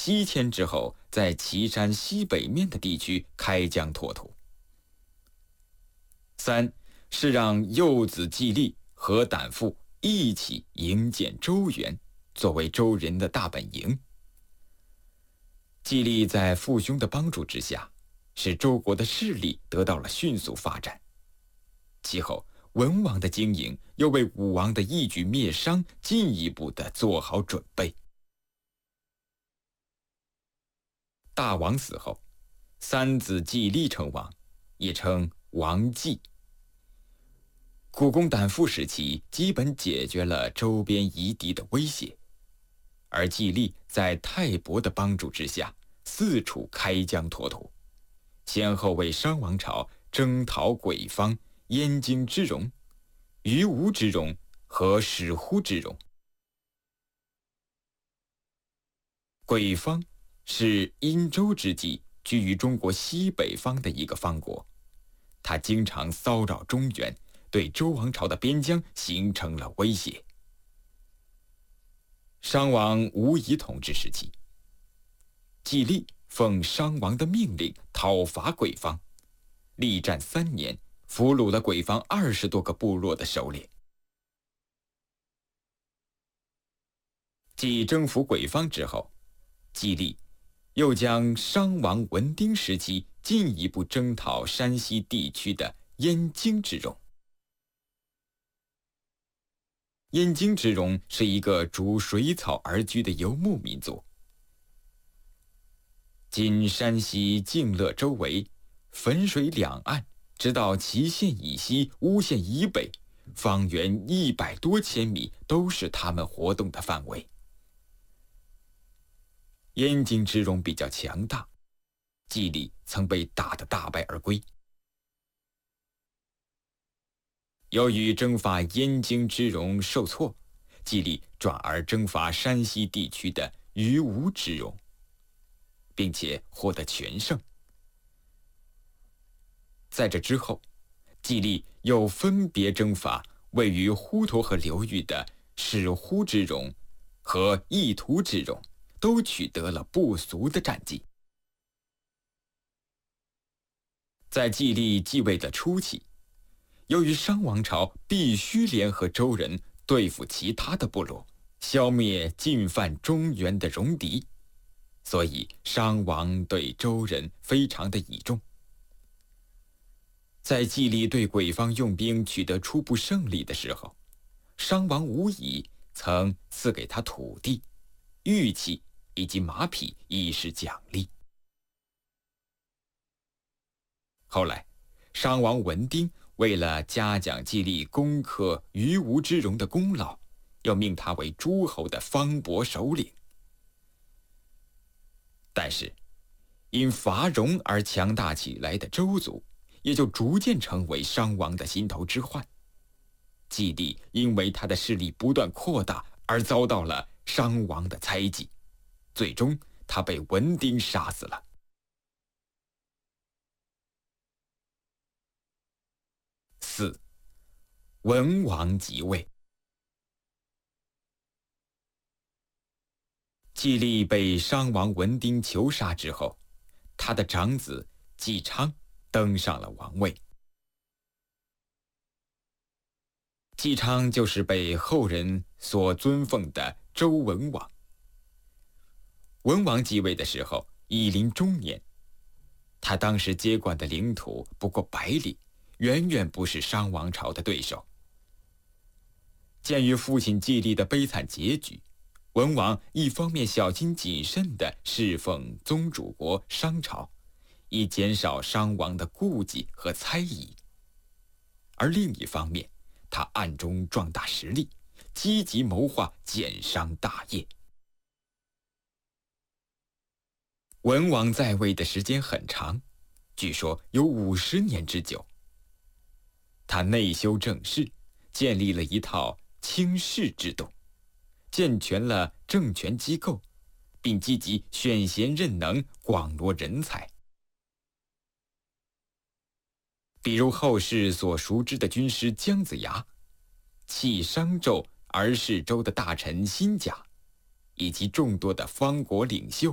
西迁之后，在岐山西北面的地区开疆拓土。3是让幼子季历和胆父一起营建周原，作为周人的大本营。季历在父兄的帮助之下，使周国的势力得到了迅速发展。其后，文王的经营又为武王的一举灭商进一步的做好准备。大王死后，三子季历称王，也称王季。苦攻胆父时期，基本解决了周边夷狄的威胁，而季历在泰伯的帮助之下，四处开疆拓土，先后为商王朝征讨鬼方、燕京之戎、于吴之戎和史呼之戎。鬼方是殷周之际居于中国西北方的一个方国，他经常骚扰中原，对周王朝的边疆形成了威胁。商王无疑统治时期，季历奉商王的命令讨伐鬼方，力战3年，俘虏了鬼方20多个部落的首领。继征服鬼方之后，季历又将商王文丁时期进一步征讨山西地区的燕京之戎。燕京之戎是一个逐水草而居的游牧民族。今山西泾乐周围，汾水两岸，直到祁县以西、巫县以北，方圆100多千米都是他们活动的范围。燕京之戎比较强大，季历曾被打得大败而归。由于征伐燕京之戎受挫，季历转而征伐山西地区的于吴之戎，并且获得全胜。在这之后，季历又分别征伐位于滹沱河流域的史呼之戎和意图之戎，都取得了不俗的战绩。在季历继位的初期，由于商王朝必须联合周人对付其他的部落，消灭进犯中原的戎狄，所以商王对周人非常的倚重。在季历对鬼方用兵取得初步胜利的时候，商王无疑曾赐给他土地、玉器以及马匹以示奖励。后来，商王文丁为了嘉奖季历攻克于吴之戎的功劳，又命他为诸侯的方伯首领。但是，因伐戎而强大起来的周族，也就逐渐成为商王的心头之患。季历因为他的势力不断扩大，而遭到了商王的猜忌，最终他被文丁杀死了。4. 文王即位。季历被商王文丁囚杀之后，他的长子季昌登上了王位。季昌就是被后人所尊奉的周文王。文王继位的时候已临中年，他当时接管的领土不过100里，远远不是商王朝的对手。鉴于父亲季历的悲惨结局，文王一方面小心谨慎地侍奉宗主国商朝，以减少商王的顾忌和猜疑；而另一方面，他暗中壮大实力，积极谋划建商大业。文王在位的时间很长，据说有50年之久。他内修政事，建立了一套卿士制度，健全了政权机构，并积极选贤任能，广罗人才。比如后世所熟知的军师姜子牙，弃商纣而事周的大臣辛甲，以及众多的方国领袖，